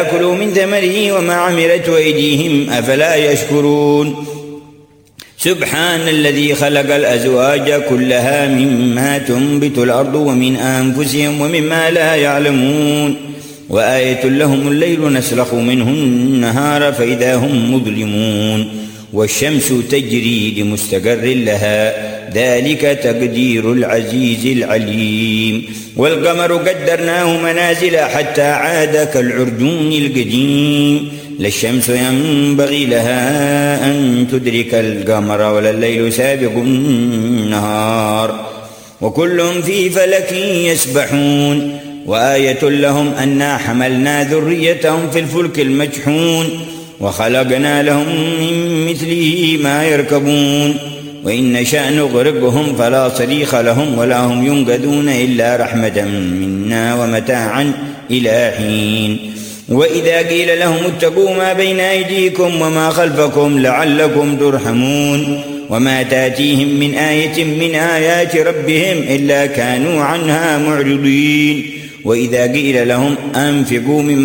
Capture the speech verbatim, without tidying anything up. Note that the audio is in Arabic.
كلوا من ثمره وما عملته أيديهم أفلا يشكرون. سبحان الذي خلق الأزواج كلها مما تنبت الأرض ومن أنفسهم ومما لا يعلمون. وآية لهم الليل نسلخ منه النهار فإذا هم مظلمون. والشمس تجري لمستقر لها ذلك تقدير العزيز العليم. والقمر قدرناه منازل حتى عاد كالعرجون القديم. لا الشمس ينبغي لها أن تدرك القمر ولا الليل سابق النهار وكل في فلك يسبحون. وآية لهم أنا حملنا ذريتهم في الفلك المجحون وخلقنا لهم من مثله ما يركبون. وإن نشأ نغرقهم فلا صريخ لهم ولا هم ينقذون إلا رحمة منا ومتاعا إلى حين. وإذا قيل لهم اتقوا ما بين أيديكم وما خلفكم لعلكم ترحمون. وما تأتيهم من آية من آيات ربهم إلا كانوا عنها معرضين. وإذا قيل لهم أنفقوا مما